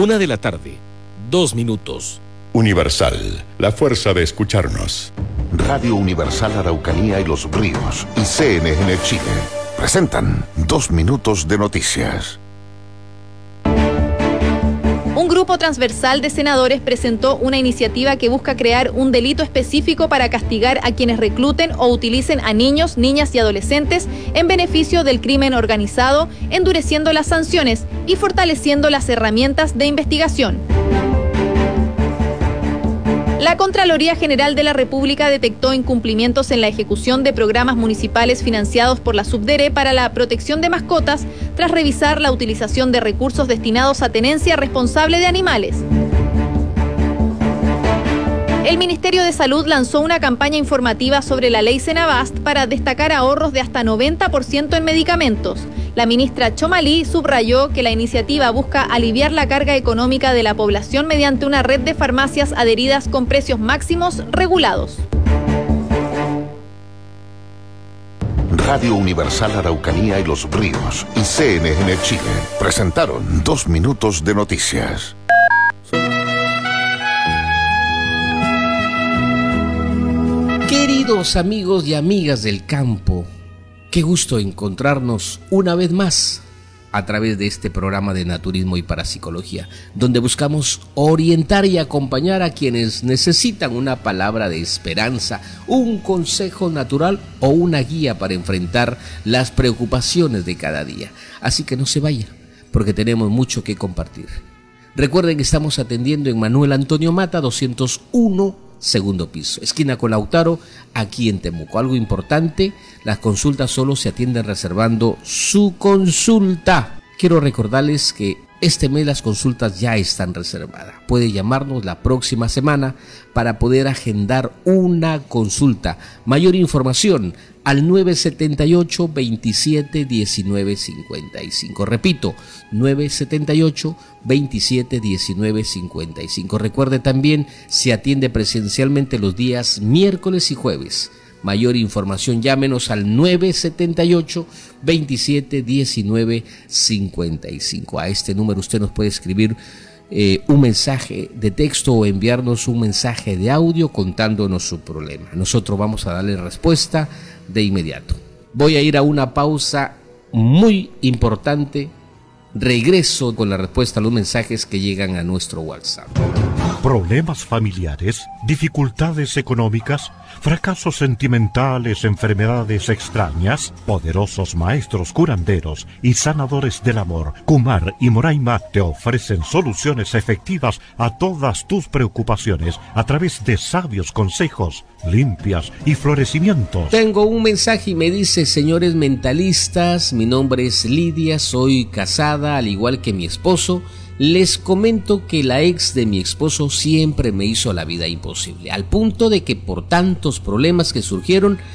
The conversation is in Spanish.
1:00 2 minutos. Universal, la fuerza de escucharnos. Radio Universal Araucanía y Los Ríos y CNN Chile presentan 2 minutos de noticias. Un grupo transversal de senadores presentó una iniciativa que busca crear un delito específico para castigar a quienes recluten o utilicen a niños, niñas y adolescentes en beneficio del crimen organizado, endureciendo las sanciones y fortaleciendo las herramientas de investigación. La Contraloría General de la República detectó incumplimientos en la ejecución de programas municipales financiados por la Subdere para la protección de mascotas, tras revisar la utilización de recursos destinados a tenencia responsable de animales. El Ministerio de Salud lanzó una campaña informativa sobre la ley Senabast para destacar ahorros de hasta 90% en medicamentos. La ministra Chomalí subrayó que la iniciativa busca aliviar la carga económica de la población mediante una red de farmacias adheridas con precios máximos regulados. Radio Universal Araucanía y Los Ríos y CNN Chile presentaron 2 minutos de noticias. Queridos amigos y amigas del campo, qué gusto encontrarnos una vez más a través de este programa de naturismo y parapsicología, donde buscamos orientar y acompañar a quienes necesitan una palabra de esperanza, un consejo natural o una guía para enfrentar las preocupaciones de cada día. Así que no se vaya, porque tenemos mucho que compartir. Recuerden que estamos atendiendo en Manuel Antonio Mata, 201, segundo piso, esquina con Lautaro, aquí en Temuco. Algo importante, las consultas solo se atienden reservando su consulta. Quiero recordarles que este mes las consultas ya están reservadas. Puede llamarnos la próxima semana para poder agendar una consulta. Mayor información al 978-27-19-55. Repito, 978-27-19-55. Recuerde también, se atiende presencialmente los días miércoles y jueves. Mayor información, llámenos al 978-27-19-55. A este número usted nos puede escribir un mensaje de texto o enviarnos un mensaje de audio contándonos su problema. Nosotros vamos a darle respuesta de inmediato. Voy a ir a una pausa muy importante. Regreso con la respuesta a los mensajes que llegan a nuestro WhatsApp. Problemas familiares, dificultades económicas, fracasos sentimentales, enfermedades extrañas. Poderosos maestros curanderos y sanadores del amor, Kumar y Moraima, te ofrecen soluciones efectivas a todas tus preocupaciones a través de sabios consejos, limpias y florecimientos. Tengo un mensaje y me dice: señores mentalistas, mi nombre es Lidia, soy casada al igual que mi esposo. Les comento que la ex de mi esposo siempre me hizo la vida imposible, al punto de que por tantos problemas que surgieron